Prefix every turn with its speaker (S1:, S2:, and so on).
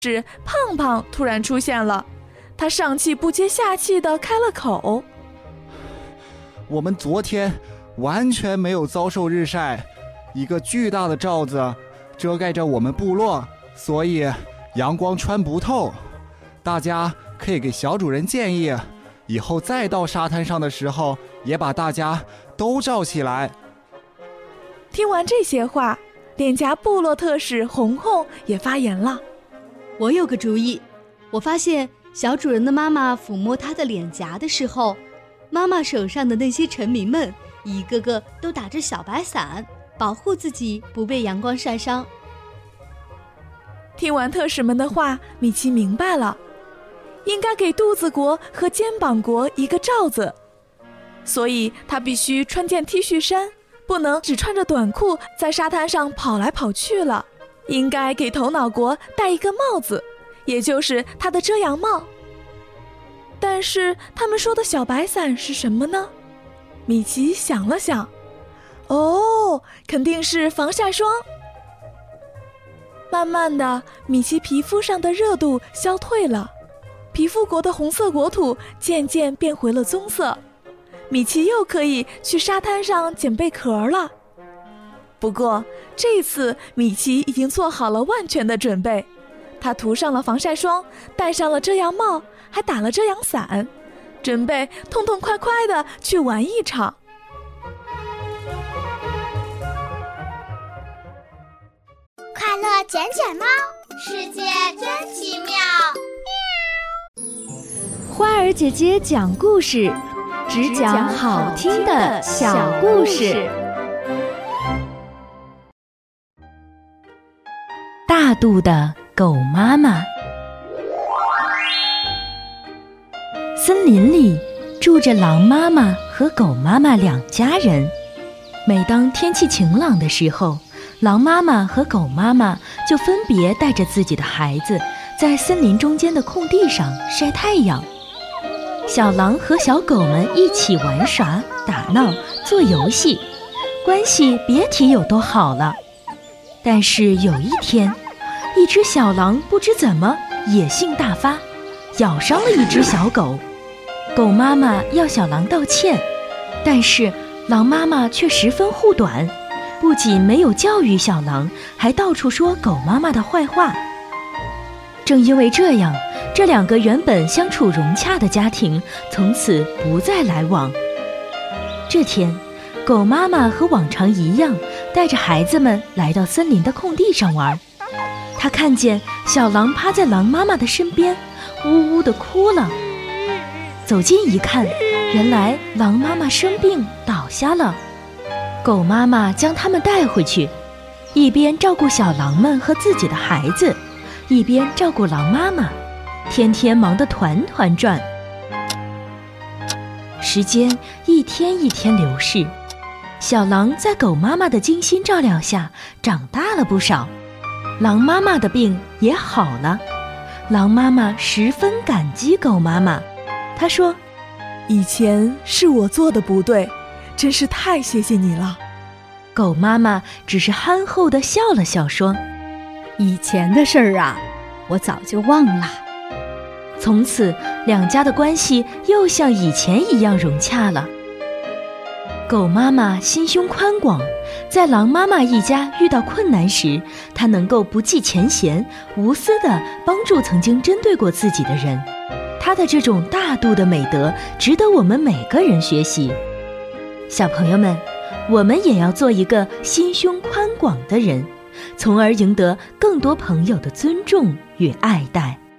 S1: 是胖胖突然出现了，他上气不接下气地开了口：
S2: 我们昨天完全没有遭受日晒，一个巨大的罩子遮盖着我们部落，所以阳光穿不透。大家可以给小主人建议，以后再到沙滩上的时候也把大家都罩起来。
S1: 听完这些话，脸颊部落特使红红也发言了：
S3: 我有个主意，我发现小主人的妈妈抚摸她的脸颊的时候，妈妈手上的那些臣民们一个个都打着小白伞，保护自己不被阳光晒伤。
S1: 听完特使们的话，米奇明白了，应该给肚子国和肩膀国一个罩子，所以他必须穿件 T 恤衫，不能只穿着短裤在沙滩上跑来跑去了，应该给头脑国戴一个帽子，也就是他的遮阳帽。但是他们说的小白伞是什么呢？米奇想了想，肯定是防晒霜。慢慢的，米奇皮肤上的热度消退了，皮肤国的红色国土渐渐变回了棕色，米奇又可以去沙滩上捡贝壳了。不过这次米奇已经做好了万全的准备，他涂上了防晒霜，戴上了遮阳帽，还打了遮阳伞，准备痛痛快快地去玩一场。
S4: 快乐捡捡猫，世界真奇妙。
S5: 花儿姐姐讲故事，只讲好听的小故事。大肚的狗妈妈。森林里住着狼妈妈和狗妈妈两家人。每当天气晴朗的时候，狼妈妈和狗妈妈就分别带着自己的孩子，在森林中间的空地上晒太阳。小狼和小狗们一起玩耍、打闹、做游戏，关系别提有多好了。但是有一天，一只小狼不知怎么野性大发，咬伤了一只小狗。狗妈妈要小狼道歉，但是狼妈妈却十分护短，不仅没有教育小狼，还到处说狗妈妈的坏话。正因为这样，这两个原本相处融洽的家庭从此不再来往。这天，狗妈妈和往常一样，带着孩子们来到森林的空地上玩。她看见小狼趴在狼妈妈的身边，呜呜地哭了。走近一看，原来狼妈妈生病倒下了。狗妈妈将它们带回去，一边照顾小狼们和自己的孩子，一边照顾狼妈妈，天天忙得团团转。时间一天一天流逝，小狼在狗妈妈的精心照料下长大了不少，狼妈妈的病也好了。狼妈妈十分感激狗妈妈，她说：
S1: 以前是我做的不对，真是太谢谢你了。
S5: 狗妈妈只是憨厚地笑了笑说：
S3: 以前的事儿啊，我早就忘了。
S5: 从此两家的关系又像以前一样融洽了。狗妈妈心胸宽广，在狼妈妈一家遇到困难时，她能够不计前嫌，无私地帮助曾经针对过自己的人。她的这种大度的美德值得我们每个人学习。小朋友们，我们也要做一个心胸宽广的人，从而赢得更多朋友的尊重与爱戴。